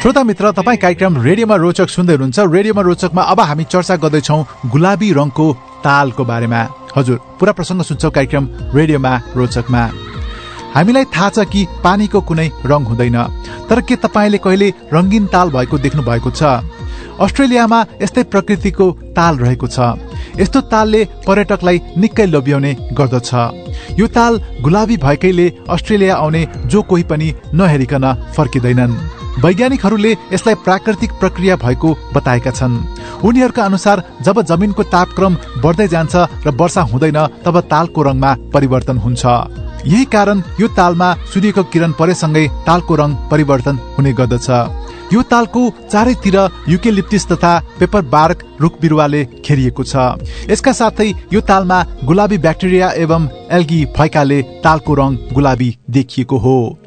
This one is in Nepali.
श्रोता मित्र, तपाईँ कार्यक्रम रेडियोमा रोचक सुन्दै हुनुहुन्छ। रेडियोमा रोचकमा अब हामी चर्चा गर्दैछौँ गुलाबी रङको तालको बारेमा। हजुर, पुरा प्रसङ्ग सुन्छौँ कार्यक्रम रेडियोमा रोचकमा। हामीलाई थाहा छ कि पानीको कुनै रङ हुँदैन, तर के तपाईँले कहिले रङ्गीन ताल भएको देख्नु भएको छ? अस्ट्रेलियामा यस्तै प्रकृतिको ताल रहेको छ। यस्तो तालले पर्यटकलाई निकै लोभ्याउने गर्दछ। यो ताल गुलाबी भएकैले अस्ट्रेलिया आउने जो कोही पनि नहेरिकन फर्किँदैनन्। वैज्ञानिकहरूले यसलाई प्राकृतिक प्रक्रिया भएको बताएका छन्। उनीहरूका अनुसार जब जमिनको तापक्रम बढ्दै जान्छ र वर्षा हुँदैन, तब तालको रङमा परिवर्तन हुन्छ। यही कारण यो तालमा सूर्यको किरण परेसँगै तालको रङ परिवर्तन हुने गर्दछ। यो तालको चारैतिर युकेलिप्टिस तथा पेपर बार्क रुख बिरुवाले घेरिएको छ। यसका साथै यो तालमा गुलाबी ब्याक्टेरिया एवं एल्गी भएकाले तालको रङ गुलाबी देखिएको हो।